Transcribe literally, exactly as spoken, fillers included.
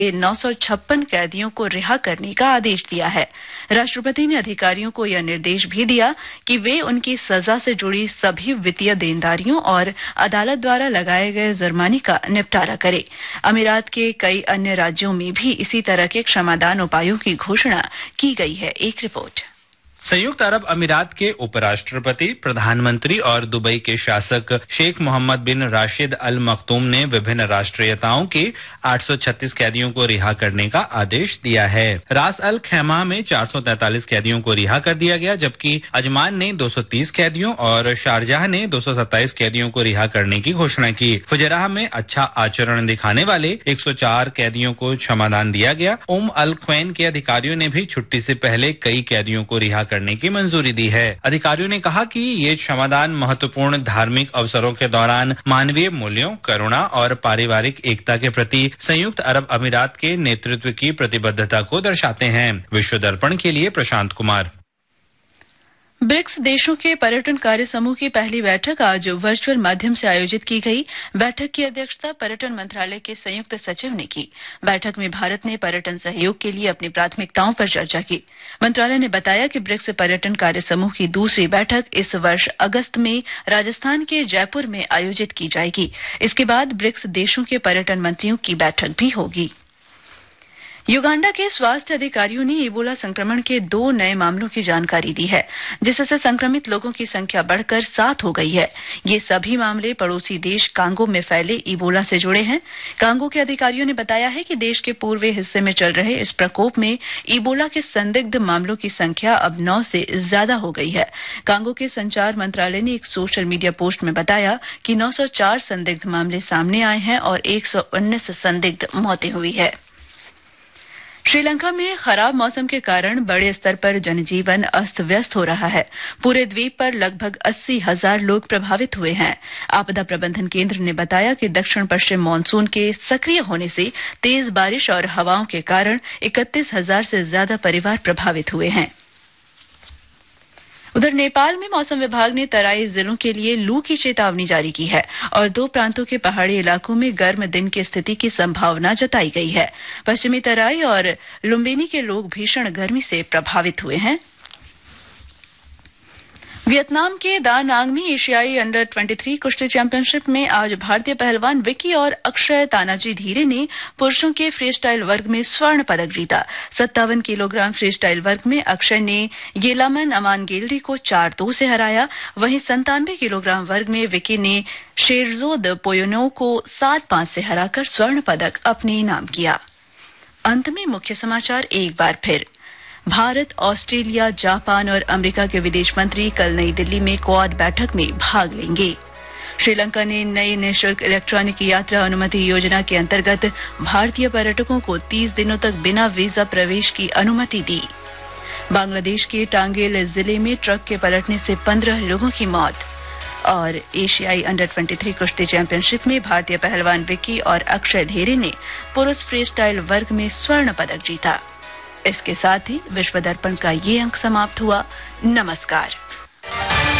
नौ सौ छप्पन कैदियों को रिहा करने का आदेश दिया है। राष्ट्रपति ने अधिकारियों को यह निर्देश भी दिया कि वे उनकी सजा से जुड़ी सभी वित्तीय देनदारियों और अदालत द्वारा लगाए गए जुर्माने का निपटारा करें। अमीरात के कई अन्य राज्यों में भी इसी तरह के क्षमादान उपायों की घोषणा की गई है। एक रिपोर्ट। संयुक्त अरब अमीरात के उपराष्ट्रपति, प्रधानमंत्री और दुबई के शासक शेख मोहम्मद बिन राशिद अल मखदूम ने विभिन्न राष्ट्रीयताओं के आठ सौ छत्तीस कैदियों को रिहा करने का आदेश दिया है। रास अल खैमा में चार सौ तैंतालीस कैदियों को रिहा कर दिया गया, जबकि अजमान ने दो सौ तीस कैदियों और शारजाह ने दो सौ सत्ताईस कैदियों को रिहा करने की घोषणा की। फुजराह में अच्छा आचरण दिखाने वाले एक सौ चार कैदियों को क्षमादान दिया गया। उम अल ख्वैन के अधिकारियों ने भी छुट्टी से पहले कई कैदियों को रिहा करने की मंजूरी दी है। अधिकारियों ने कहा कि ये क्षमादान महत्वपूर्ण धार्मिक अवसरों के दौरान मानवीय मूल्यों, करुणा और पारिवारिक एकता के प्रति संयुक्त अरब अमीरात के नेतृत्व की प्रतिबद्धता को दर्शाते हैं। विश्व दर्पण के लिए प्रशांत कुमार। ब्रिक्स देशों के पर्यटन कार्य समूह की पहली बैठक आज वर्चुअल माध्यम से आयोजित की गई। बैठक की अध्यक्षता पर्यटन मंत्रालय के संयुक्त सचिव ने की। बैठक में भारत ने पर्यटन सहयोग के लिए अपनी प्राथमिकताओं पर चर्चा की। मंत्रालय ने बताया कि ब्रिक्स पर्यटन कार्य समूह की दूसरी बैठक इस वर्ष अगस्त में राजस्थान के जयपुर में आयोजित की जाएगी। इसके बाद ब्रिक्स देशों के पर्यटन मंत्रियों की बैठक भी होगी। युगांडा के स्वास्थ्य अधिकारियों ने इबोला संक्रमण के दो नए मामलों की जानकारी दी है, जिससे संक्रमित लोगों की संख्या बढ़कर सात हो गई है। ये सभी मामले पड़ोसी देश कांगो में फैले इबोला से जुड़े हैं। कांगो के अधिकारियों ने बताया है कि देश के पूर्वी हिस्से में चल रहे इस प्रकोप में इबोला के संदिग्ध मामलों की संख्या अब नौ से ज्यादा हो गई है। कांगो के संचार मंत्रालय ने एक सोशल मीडिया पोस्ट में बताया कि नौ सौ चार संदिग्ध मामले सामने आए हैं और एक सौ उन्नीस संदिग्ध मौतें हुई है। श्रीलंका में खराब मौसम के कारण बड़े स्तर पर जनजीवन अस्त व्यस्त हो रहा है। पूरे द्वीप पर लगभग अस्सी हजार लोग प्रभावित हुए हैं। आपदा प्रबंधन केंद्र ने बताया कि दक्षिण पश्चिम मानसून के सक्रिय होने से तेज बारिश और हवाओं के कारण इकतीस हजार से ज्यादा परिवार प्रभावित हुए हैं। उधर नेपाल में मौसम विभाग ने तराई जिलों के लिए लू की चेतावनी जारी की है और दो प्रांतों के पहाड़ी इलाकों में गर्म दिन की स्थिति की संभावना जताई गई है। पश्चिमी तराई और लुम्बिनी के लोग भीषण गर्मी से प्रभावित हुए हैं। वियतनाम के दा नांग में एशियाई अंडर तेईस कुश्ती चैंपियनशिप में आज भारतीय पहलवान विकी और अक्षय तानाजी धीरे ने पुरुषों के फ्रीस्टाइल वर्ग में स्वर्ण पदक जीता। सत्तावन किलोग्राम फ्रीस्टाइल वर्ग में अक्षय ने येलामन अमानगेल्डी को चार दो से हराया। वहीं संतानवे किलोग्राम वर्ग में विकी ने शेरजोद पोयोनो को सात पांच से हराकर स्वर्ण पदक अपने नाम किया। अंत में मुख्य समाचार एक बार फिर। भारत, ऑस्ट्रेलिया, जापान और अमेरिका के विदेश मंत्री कल नई दिल्ली में क्वाड बैठक में भाग लेंगे। श्रीलंका ने नई निःशुल्क इलेक्ट्रॉनिक यात्रा अनुमति योजना के अंतर्गत भारतीय पर्यटकों को तीस दिनों तक बिना वीजा प्रवेश की अनुमति दी। बांग्लादेश के टांगेल जिले में ट्रक के पलटने से पंद्रह लोगों की मौत। और एशियाई अंडर तेईस कुश्ती चैंपियनशिप में भारतीय पहलवान विकी और अक्षय धेरे ने पुरुष फ्रीस्टाइल वर्ग में स्वर्ण पदक जीता। इसके साथ ही विश्व दर्पण का ये अंक समाप्त हुआ। नमस्कार।